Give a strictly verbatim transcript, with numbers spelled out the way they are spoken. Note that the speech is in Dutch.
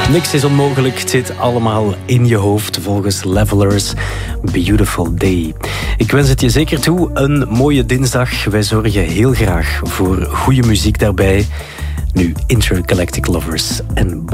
Niks is onmogelijk, het zit allemaal in je hoofd volgens Levelers. Beautiful Day. Ik wens het je zeker toe, een mooie dinsdag. Wij zorgen heel graag voor goede muziek daarbij. Nu Intergalactic Lovers en